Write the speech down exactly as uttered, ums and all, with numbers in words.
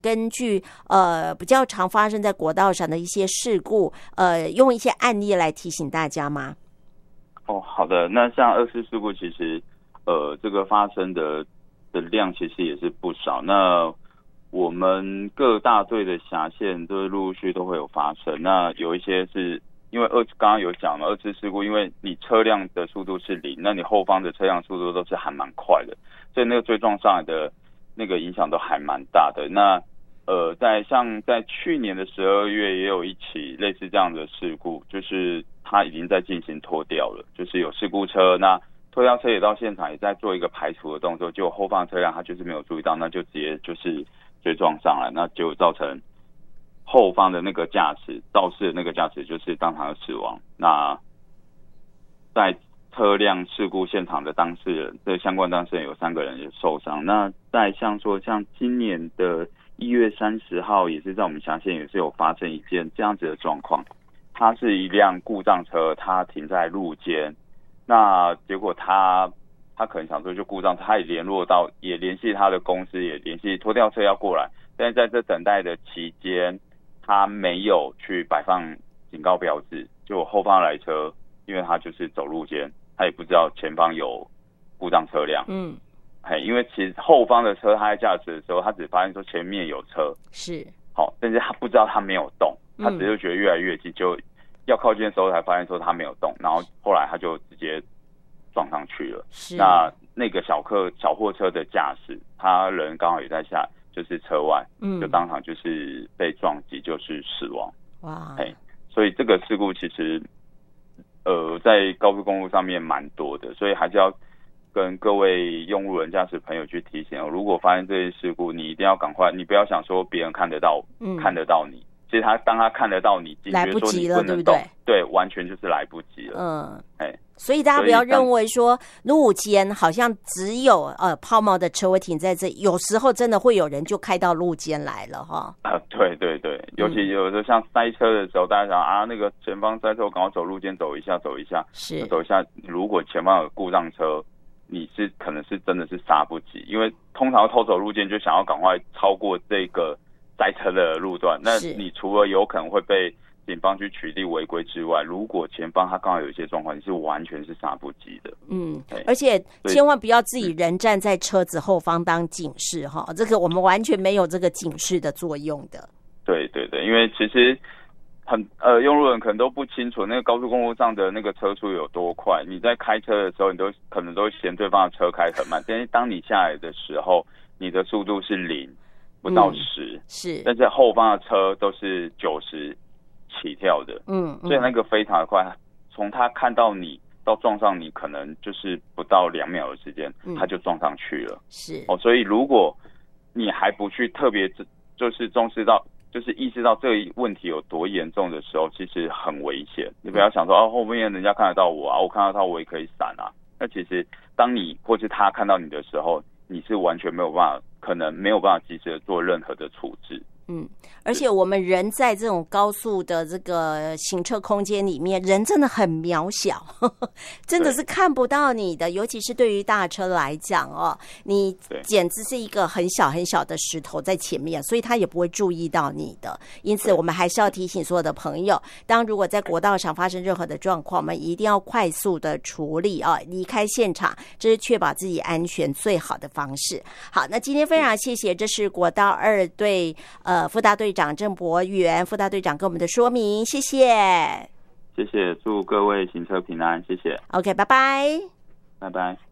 根据呃比较常发生在国道上的一些事故，呃，用一些案例来提醒大家吗？ 哦，好的。那像二次事故，其实呃这个发生的的量其实也是不少。那我们各大队的辖线都陆陆续都会有发生。那有一些是因为二刚刚有讲了二次事故，因为你车辆的速度是零，那你后方的车辆速度都是还蛮快的，所以那个追撞上来的那个影响都还蛮大的。那呃，在像在去年的十二月也有一起类似这样的事故，就是它已经在进行拖吊了，就是有事故车，那拖吊车也到现场也在做一个排除的动作，结果后方车辆它就是没有注意到，那就直接就是追撞上来，那结果造成后方的那个驾驶肇事的那个驾驶就是当场的死亡。那在车辆事故现场的当事人，这相关当事人有三个人也受伤。那在像说像今年的一月三十号，也是在我们辖县也是有发生一件这样子的状况。它是一辆故障车，它停在路肩，那结果他他可能想说就故障，他也联络到也联系他的公司，也联系拖吊车要过来，但是在这等待的期间，他没有去摆放警告标志，就后方来车，因为他就是走路肩，他也不知道前方有故障车辆，嗯。因为其实后方的车他在驾驶的时候，他只发现说前面有车， 是好，但是他不知道他没有动，他只是觉得越来越近，就要靠近的时候才发现说他没有动，然后后来他就直接撞上去了。那那个小客小货车的驾驶，他人刚好也在下，就是车外，嗯，就当场就是被撞击，就是死亡。哇，所以这个事故其实呃在高速公路上面蛮多的，所以还是要跟各位用路人驾驶朋友去提醒，如果发生这些事故，你一定要赶快，你不要想说别人看得到，嗯，看得到你，其实他当他看得到你， 来不及了，对不对？ 对，完全就是来不及了。嗯，哎， 所以大家不要认为说路肩好像只有呃抛锚的车位停在这，有时候真的会有人就开到路肩来了哈。 啊，对对对，尤其有时候像塞车的时候，大家想啊，那个前方塞车，我赶快走路肩走一下，走一下，是走一下。如果前方有故障车，你是可能是真的是刹不及，因为通常偷走路肩就想要赶快超过这个塞车的路段，那你除了有可能会被警方去取缔违规之外，如果前方他刚好有一些状况，你是完全是刹不及的。嗯， 而且千万不要自己人站在车子后方当警示哈，这个我们完全没有这个警示的作用的。 对对对，因为其实很呃，用路人可能都不清楚那个高速公路上的那个车速有多快。你在开车的时候，你都可能都嫌对方的车开很慢，但是当你下来的时候，你的速度是零，不到十、嗯，是，但是后方的车都是九十起跳的，嗯，所以那个非常的快。从他看到你到撞上你，可能就是不到两秒的时间，嗯、他就撞上去了。是哦，所以如果你还不去特别就是重视到。就是意识到这个问题有多严重的时候，其实很危险。你不要想说哦，后面人家看得到我啊，我看到他我也可以闪啊。那其实当你或是他看到你的时候，你是完全没有办法，可能没有办法及时的做任何的处置。 嗯，而且我们人在这种高速的这个行车空间里面，人真的很渺小，呵呵，真的是看不到你的，尤其是对于大车来讲哦，你简直是一个很小很小的石头在前面，所以他也不会注意到你的。因此我们还是要提醒所有的朋友，当如果在国道上发生任何的状况，我们一定要快速的处理啊，离开现场，这是确保自己安全最好的方式。好，那今天非常谢谢，这是国道二队呃副大队长郑博元副大队长给我们的说明，谢谢， 谢谢，祝各位行车平安，谢谢。 OK， 拜拜， 拜拜。